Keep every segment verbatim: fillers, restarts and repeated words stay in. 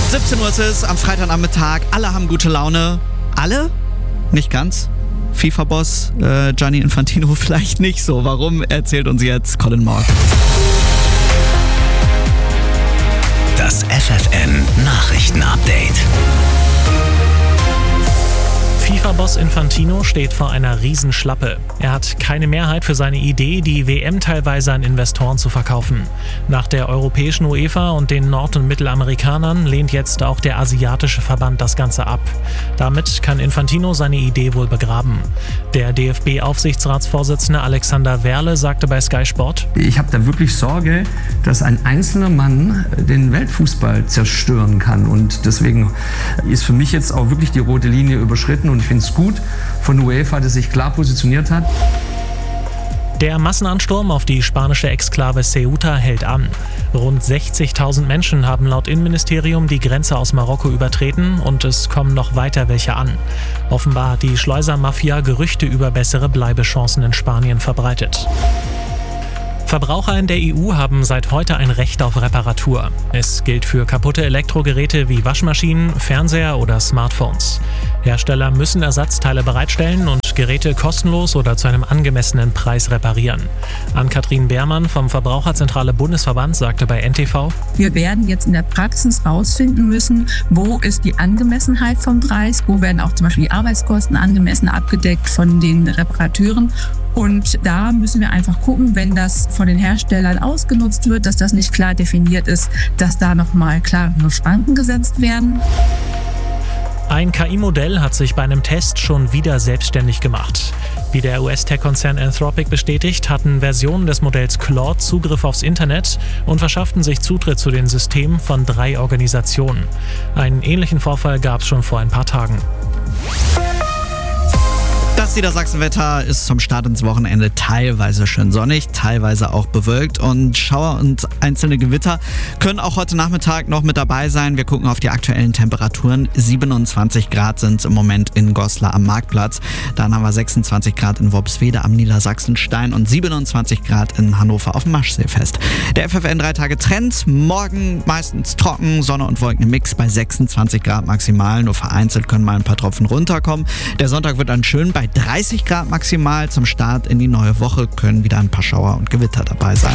siebzehn Uhr ist es am Freitagnachmittag. Alle haben gute Laune. Alle? Nicht ganz. FIFA-Boss äh, Gianni Infantino vielleicht nicht so. Warum, erzählt uns jetzt Colin Moore. Das F F N Nachrichten-Update. FIFA-Boss Infantino steht vor einer Riesenschlappe. Er hat keine Mehrheit für seine Idee, die W M teilweise an Investoren zu verkaufen. Nach der europäischen UEFA und den Nord- und Mittelamerikanern lehnt jetzt auch der asiatische Verband das Ganze ab. Damit kann Infantino seine Idee wohl begraben. Der D F B-Aufsichtsratsvorsitzende Alexander Werle sagte bei Sky Sport: Ich habe da wirklich Sorge, dass ein einzelner Mann den Weltfußball zerstören kann. Und deswegen ist für mich jetzt auch wirklich die rote Linie überschritten. Und ich finde es gut von UEFA, dass sich klar positioniert hat. Der Massenansturm auf die spanische Exklave Ceuta hält an. Rund sechzigtausend Menschen haben laut Innenministerium die Grenze aus Marokko übertreten und es kommen noch weiter welche an. Offenbar hat die Schleusermafia Gerüchte über bessere Bleibechancen in Spanien verbreitet. Verbraucher in der E U haben seit heute ein Recht auf Reparatur. Es gilt für kaputte Elektrogeräte wie Waschmaschinen, Fernseher oder Smartphones. Hersteller müssen Ersatzteile bereitstellen und Geräte kostenlos oder zu einem angemessenen Preis reparieren. Ann-Kathrin Beermann vom Verbraucherzentrale Bundesverband sagte bei N T V: Wir werden jetzt in der Praxis rausfinden müssen, wo ist die Angemessenheit vom Preis, wo werden auch zum Beispiel die Arbeitskosten angemessen abgedeckt von den Reparateuren. Und da müssen wir einfach gucken, wenn das von den Herstellern ausgenutzt wird, dass das nicht klar definiert ist, dass da nochmal klarere Schranken gesetzt werden. Ein K I-Modell hat sich bei einem Test schon wieder selbstständig gemacht. Wie der U S-Tech-Konzern Anthropic bestätigt, hatten Versionen des Modells Claude Zugriff aufs Internet und verschafften sich Zutritt zu den Systemen von drei Organisationen. Einen ähnlichen Vorfall gab es schon vor ein paar Tagen. Das Niedersachsenwetter ist zum Start ins Wochenende teilweise schön sonnig, teilweise auch bewölkt und Schauer und einzelne Gewitter können auch heute Nachmittag noch mit dabei sein. Wir gucken auf die aktuellen Temperaturen. siebenundzwanzig Grad sind im Moment in Goslar am Marktplatz. Dann haben wir sechsundzwanzig Grad in Worpswede am Niedersachsenstein und siebenundzwanzig Grad in Hannover auf dem Maschseefest. Der F F N drei Tage Trend. Morgen meistens trocken, Sonne und Wolken im Mix bei sechsundzwanzig Grad maximal. Nur vereinzelt können mal ein paar Tropfen runterkommen. Der Sonntag wird dann schön bei dreißig Grad maximal. Zum Start in die neue Woche können wieder ein paar Schauer und Gewitter dabei sein.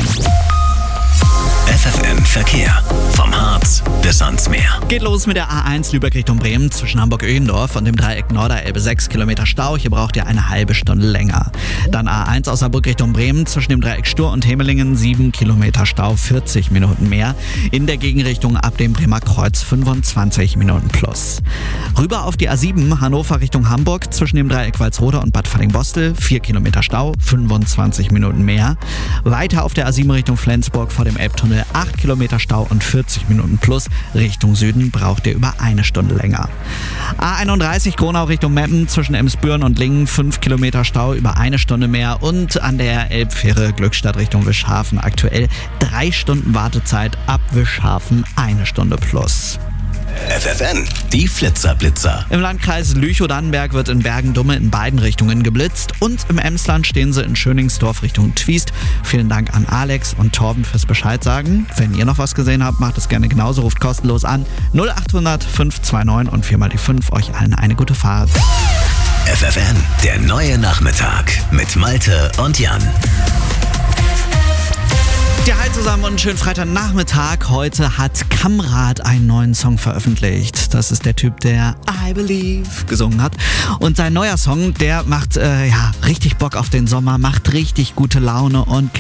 F F N Verkehr. Vom Harz bis ans Meer. Geht los mit der A eins Lübeck Richtung Bremen zwischen Hamburg-Öhendorf und dem Dreieck Norderelbe. sechs Kilometer Stau, hier braucht ihr eine halbe Stunde länger. Dann A eins aus Saarbrück Richtung Bremen zwischen dem Dreieck Stur und Hemelingen. sieben Kilometer Stau, vierzig Minuten mehr. In der Gegenrichtung ab dem Bremer Kreuz fünfundzwanzig Minuten plus. Rüber auf die A sieben Hannover Richtung Hamburg zwischen dem Dreieck Walsrode und Bad Falling-Bostel. vier Kilometer Stau, fünfundzwanzig Minuten mehr. Weiter auf der A sieben Richtung Flensburg vor dem Elbtunnel. acht Kilometer Stau und vierzig Minuten plus. Richtung Süden braucht ihr über eine Stunde länger. A einunddreißig Gronau Richtung Meppen zwischen Emsbüren und Lingen. fünf Kilometer Stau, über eine Stunde mehr. Und an der Elbfähre Glückstadt Richtung Wischhafen aktuell drei Stunden Wartezeit. Ab Wischhafen eine Stunde plus. F F N, die Flitzerblitzer. Im Landkreis Lüchow-Dannenberg wird in Bergen-Dumme in beiden Richtungen geblitzt und im Emsland stehen sie in Schöningsdorf Richtung Twiest. Vielen Dank an Alex und Torben fürs Bescheid sagen. Wenn ihr noch was gesehen habt, macht es gerne genauso, ruft kostenlos an null achthundert fünf zwei neun und viermal die fünf. Euch allen eine gute Fahrt. F F N, der neue Nachmittag mit Malte und Jan. Ja, hi zusammen und einen schönen Freitagnachmittag. Heute hat Kamrat einen neuen Song veröffentlicht. Das ist der Typ, der I Believe gesungen hat. Und sein neuer Song, der macht äh, ja richtig Bock auf den Sommer, macht richtig gute Laune und